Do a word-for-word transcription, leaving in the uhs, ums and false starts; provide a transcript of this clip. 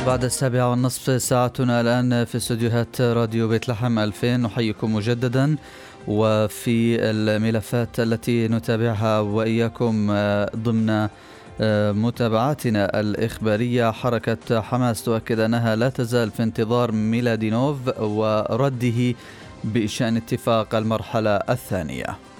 بعد السابعة والنصف ساعتنا الآن في استديوهات راديو بيت لحم ألفين. نحييكم مجددا وفي الملفات التي نتابعها وإياكم ضمن متابعاتنا الإخبارية. حركة حماس تؤكد أنها لا تزال في انتظار ميلادينوف ورده بشأن اتفاق المرحلة الثانية.